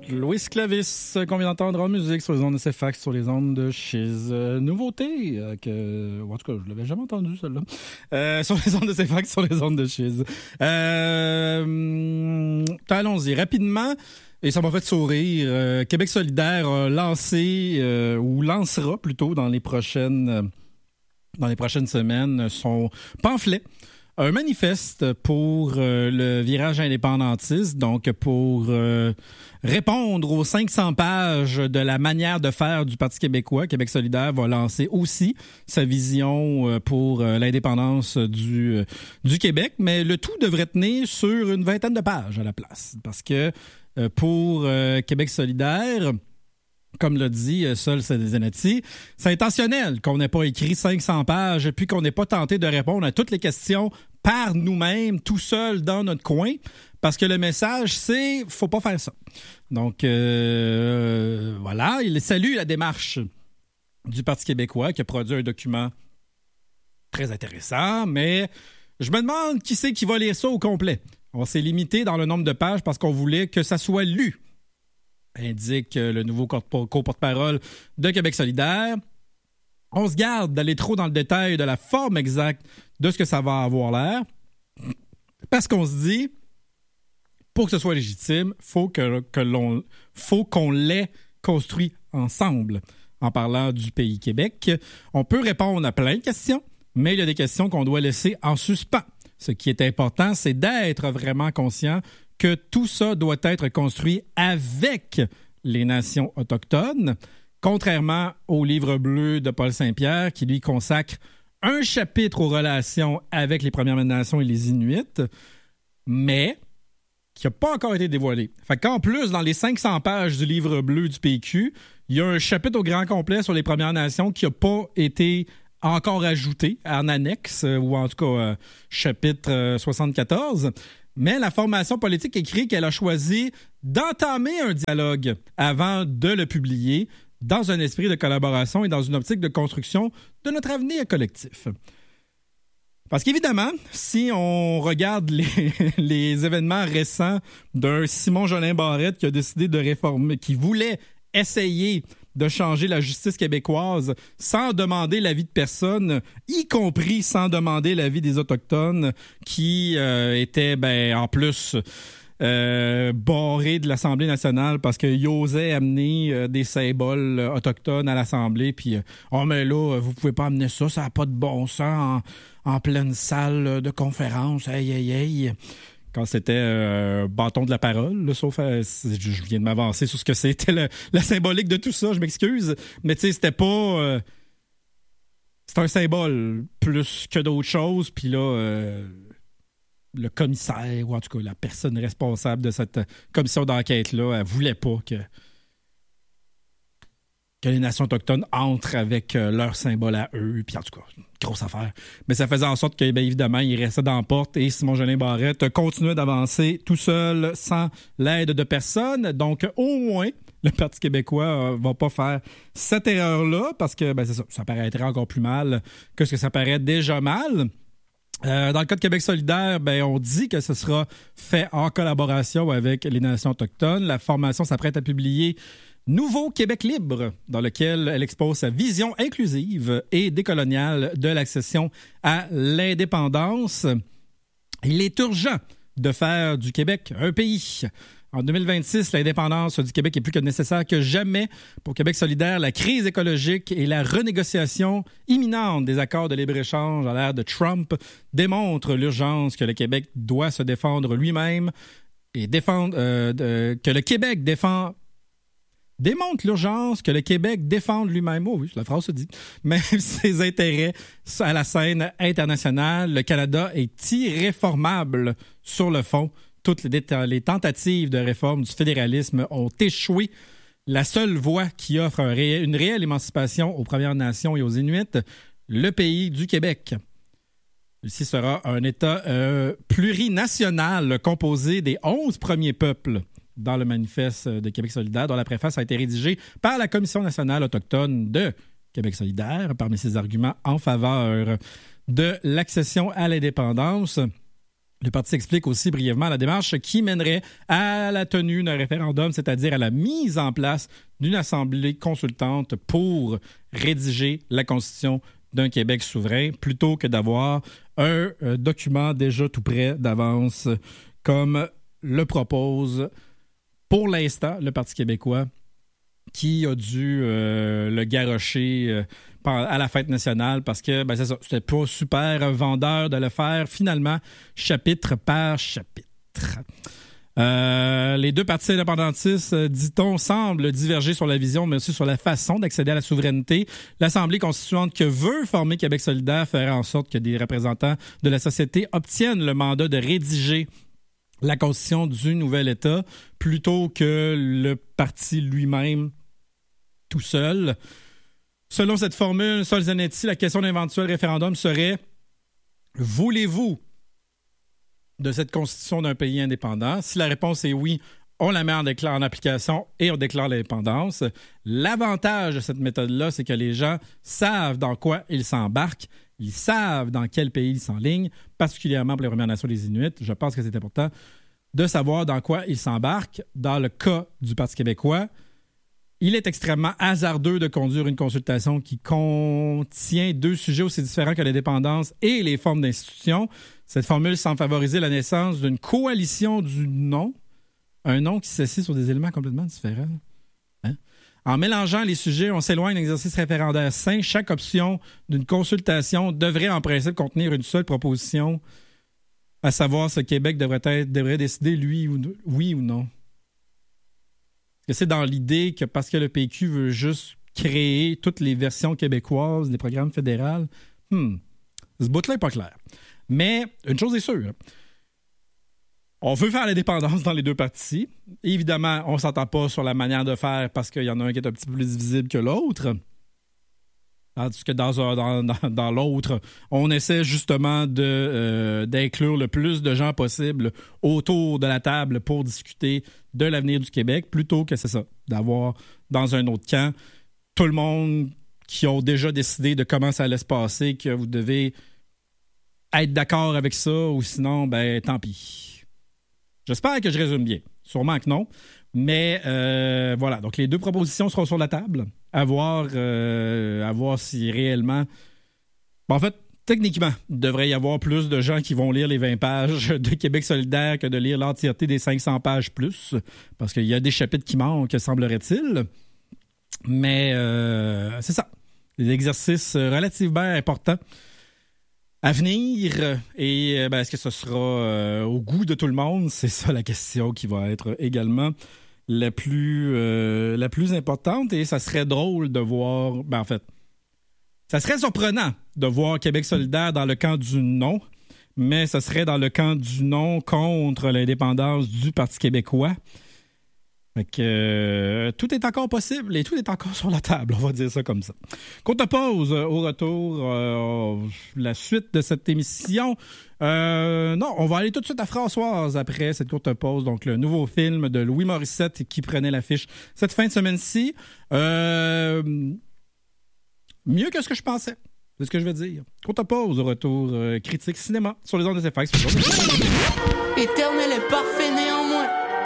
Louis Clavis, qu'on vient d'entendre en musique sur les ondes de CFAX, sur les ondes de Chiz. Nouveauté, en tout cas, je l'avais jamais entendu, celle-là. Sur les ondes de CFAX, sur les ondes de Chiz. Allons-y, rapidement. Et ça m'a fait sourire. Québec solidaire a lancé, ou lancera plutôt dans les prochaines semaines, son pamphlet. Un manifeste pour le virage indépendantiste, donc pour répondre aux 500 pages de la manière de faire du Parti québécois. Québec solidaire va lancer aussi sa vision pour l'indépendance du Québec, mais le tout devrait tenir sur une vingtaine de pages à la place, parce que pour Québec solidaire, comme l'a dit Sol Zanetti, c'est intentionnel qu'on n'ait pas écrit 500 pages puis qu'on n'ait pas tenté de répondre à toutes les questions par nous-mêmes, tout seul dans notre coin, parce que le message, c'est « faut pas faire ça ». Donc, voilà, il salue la démarche du Parti québécois qui a produit un document très intéressant, mais je me demande qui c'est qui va lire ça au complet. On s'est limité dans le nombre de pages parce qu'on voulait que ça soit lu, indique le nouveau co-porte-parole de Québec solidaire. On se garde d'aller trop dans le détail de la forme exacte de ce que ça va avoir l'air, parce qu'on se dit, pour que ce soit légitime, faut qu'on l'ait construit ensemble. En parlant du pays Québec, on peut répondre à plein de questions, mais il y a des questions qu'on doit laisser en suspens. Ce qui est important, c'est d'être vraiment conscient que tout ça doit être construit avec les nations autochtones, contrairement au livre bleu de Paul Saint-Pierre, qui lui consacre un chapitre aux relations avec les Premières Nations et les Inuits, mais qui n'a pas encore été dévoilé. Fait qu'en plus, dans les 500 pages du livre bleu du PQ, il y a un chapitre au grand complet sur les Premières Nations qui n'a pas été encore ajouté en annexe, ou en tout cas chapitre 74. Mais la formation politique écrit qu'elle a choisi d'entamer un dialogue avant de le publier dans un esprit de collaboration et dans une optique de construction de notre avenir collectif. Parce qu'évidemment, si on regarde les événements récents d'un Simon Jolin Barrette qui a décidé de réformer, qui voulait essayer de changer la justice québécoise sans demander l'avis de personne, y compris sans demander l'avis des Autochtones qui étaient, en plus, barrés de l'Assemblée nationale parce qu'ils osaient amener des symboles autochtones à l'Assemblée. Puis, mais là, vous pouvez pas amener ça, ça n'a pas de bon sens en pleine salle de conférence. Aïe, aïe, aïe. Quand c'était bâton de la parole, là, sauf je viens de m'avancer sur ce que c'était la symbolique de tout ça, je m'excuse, mais tu sais, c'était pas... c'est un symbole plus que d'autres choses, puis là, le commissaire, ou en tout cas la personne responsable de cette commission d'enquête-là, elle voulait pas que les nations autochtones entrent avec leur symbole à eux, puis en tout cas, grosse affaire. Mais ça faisait en sorte que, bien évidemment, il restait dans la porte et Simon Jolin Barrette continuait d'avancer tout seul, sans l'aide de personne. Donc, au moins, le Parti québécois va pas faire cette erreur-là, parce que, c'est ça paraîtrait encore plus mal que ce que ça paraît déjà mal. Dans le cas de Québec solidaire, on dit que ce sera fait en collaboration avec les nations autochtones. La formation s'apprête à publier Nouveau Québec libre, dans lequel elle expose sa vision inclusive et décoloniale de l'accession à l'indépendance. Il est urgent de faire du Québec un pays. En 2026, l'indépendance du Québec est plus que nécessaire que jamais. Pour Québec solidaire, la crise écologique et la renégociation imminente des accords de libre-échange à l'ère de Trump démontrent l'urgence que le Québec doit se défendre lui-même et que le Québec démontre l'urgence que le Québec défende lui-même. Oh oui, la phrase se dit. Même ses intérêts à la scène internationale, le Canada est irréformable sur le fond. Toutes les tentatives de réforme du fédéralisme ont échoué. La seule voie qui offre une réelle émancipation aux Premières Nations et aux Inuits, le pays du Québec. Ici sera un État plurinational composé des 11 premiers peuples dans le manifeste de Québec solidaire, dont la préface a été rédigée par la Commission nationale autochtone de Québec solidaire, parmi ses arguments en faveur de l'accession à l'indépendance. Le parti explique aussi brièvement la démarche qui mènerait à la tenue d'un référendum, c'est-à-dire à la mise en place d'une assemblée consultante pour rédiger la Constitution d'un Québec souverain, plutôt que d'avoir un document déjà tout prêt d'avance, comme le propose pour l'instant le Parti québécois, qui a dû le garrocher à la fête nationale parce que c'est ça, c'était pas super vendeur de le faire finalement chapitre par chapitre. Les deux partis indépendantistes, dit-on, semblent diverger sur la vision, mais aussi sur la façon d'accéder à la souveraineté. L'Assemblée constituante que veut former Québec solidaire ferait en sorte que des représentants de la société obtiennent le mandat de rédiger la Constitution du nouvel État plutôt que le parti lui-même tout seul. Selon cette formule, Sol Zanetti, la question d'un éventuel référendum serait « Voulez-vous de cette constitution d'un pays indépendant? » Si la réponse est oui, on la met en application et on déclare l'indépendance. L'avantage de cette méthode-là, c'est que les gens savent dans quoi ils s'embarquent, ils savent dans quel pays ils s'enlignent, particulièrement pour les Premières Nations des Inuits. Je pense que c'est important de savoir dans quoi ils s'embarquent. Dans le cas du Parti québécois, il est extrêmement hasardeux de conduire une consultation qui contient deux sujets aussi différents que l'indépendance et les formes d'institutions. Cette formule semble favoriser la naissance d'une coalition du non, un non qui s'assied sur des éléments complètement différents. Hein? En mélangeant les sujets, on s'éloigne d'un exercice référendaire sain. Chaque option d'une consultation devrait en principe contenir une seule proposition, à savoir ce Québec devrait décider oui ou non. Est-ce que c'est dans l'idée que parce que le PQ veut juste créer toutes les versions québécoises des programmes fédéraux? Ce bout-là n'est pas clair. Mais une chose est sûre, on veut faire l'indépendance dans les deux partis. Évidemment, on ne s'entend pas sur la manière de faire parce qu'il y en a un qui est un petit peu plus divisible que l'autre. Tandis que dans l'autre, on essaie justement d'inclure le plus de gens possible autour de la table pour discuter de l'avenir du Québec, plutôt que c'est ça, d'avoir dans un autre camp tout le monde qui ont déjà décidé de comment ça allait se passer, que vous devez être d'accord avec ça, ou sinon, tant pis. J'espère que je résume bien. Sûrement que non. Mais voilà, donc les deux propositions seront sur la table. À voir si réellement... En fait, techniquement, il devrait y avoir plus de gens qui vont lire les 20 pages de Québec solidaire que de lire l'entièreté des 500 pages plus, parce qu'il y a des chapitres qui manquent, semblerait-il. Mais c'est ça. Des exercices relativement importants à venir. Et est-ce que ce sera au goût de tout le monde? C'est ça la question qui va être également la plus importante. Et ça serait drôle de voir... en fait, ça serait surprenant de voir Québec solidaire dans le camp du non, mais ça serait dans le camp du non contre l'indépendance du Parti québécois. Fait que tout est encore possible et tout est encore sur la table, on va dire ça comme ça. Courte pause, au retour, la suite de cette émission. Non, on va aller tout de suite à Françoise après cette courte pause. Donc, le nouveau film de Louis Morissette qui prenait l'affiche cette fin de semaine-ci. Mieux que ce que je pensais, c'est ce que je veux dire. Courte pause, au retour, critique cinéma sur les ondes de CFX. Éternel et parfait néanmoins.